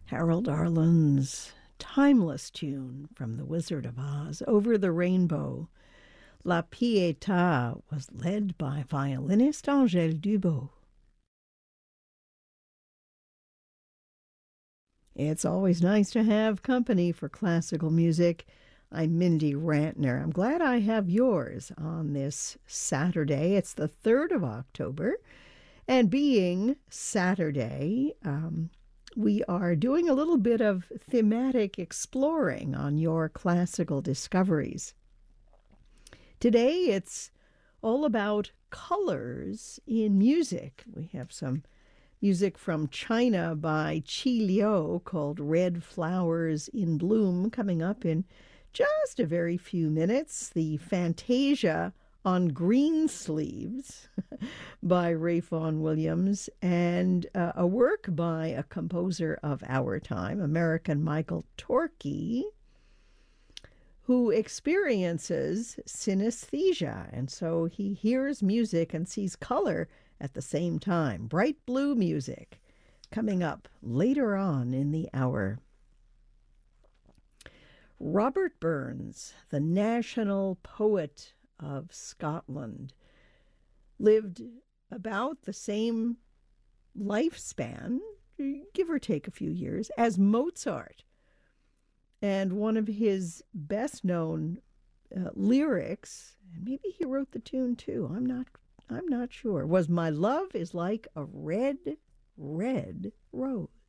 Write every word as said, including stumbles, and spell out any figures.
Harold Arlen's timeless tune from The Wizard of Oz, Over the Rainbow. La Pietà was led by violinist Angèle Dubot. It's always nice to have company for classical music. I'm Mindy Rantner. I'm glad I have yours on this Saturday. It's the third of October, and being Saturday, um, we are doing a little bit of thematic exploring on your classical discoveries. Today, it's all about colors in music. We have some music from China by Qi Liu called Red Flowers in Bloom coming up in just a very few minutes. The Fantasia on Green Sleeves by Ralph Vaughan Williams, and uh, a work by a composer of our time, American Michael Torke, who experiences synesthesia, and so he hears music and sees color at the same time. Bright blue music coming up later on in the hour. Robert Burns, the national poet of Scotland, lived about the same lifespan, give or take a few years, as Mozart. And one of his best-known uh, lyrics, and maybe he wrote the tune too, I'm not I'm not sure, was "My love is like a red, red rose."